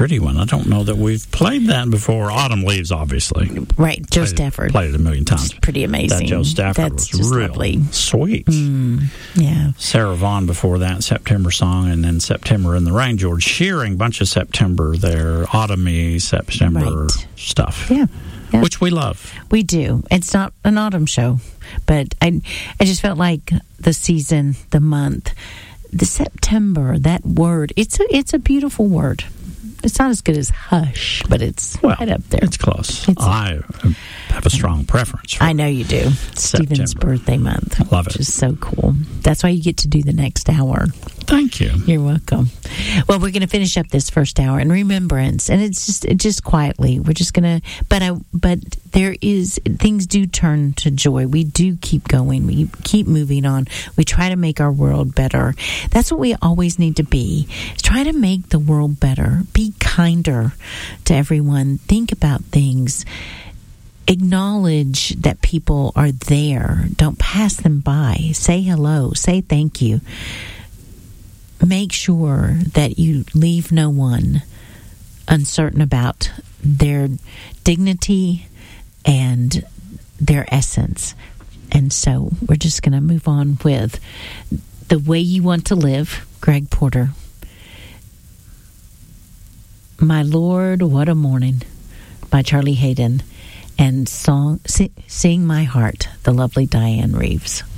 pretty one. I don't know that we've played that before. Autumn Leaves, obviously. Right, Joe Stafford. Played it a million times. It's pretty amazing. That Joe Stafford That's was real lovely. Sweet. Yeah. Sarah Vaughan before that, September Song, and then September in the Rain. George Shearing, bunch of September there. Autumn-y September stuff. Yeah. Yeah. Which we love. We do. It's not an autumn show, but I just felt like the season, the month, the September, that word, it's a beautiful word. It's not as good as hush, but it's right up there. It's close. I have a strong preference for I know you do. Stephen's birthday month. Love it. Which is so cool. That's why you get to do the next hour. Thank you. You're welcome. Well, we're going to finish up this first hour in remembrance, and it's just quietly. We're just going to, but there is, things do turn to joy. We do keep going. We keep moving on. We try to make our world better. That's what we always need to be. Try to make the world better. Be kinder to everyone. Think about things. Acknowledge that people are there. Don't pass them by. Say hello. Say thank you. Make sure that you leave no one uncertain about their dignity and their essence. And so we're just going to move on with The Way You Want to Live, Greg Porter. My Lord, What a Morning by Charlie Hayden. And Sing My Heart, the lovely Diane Reeves.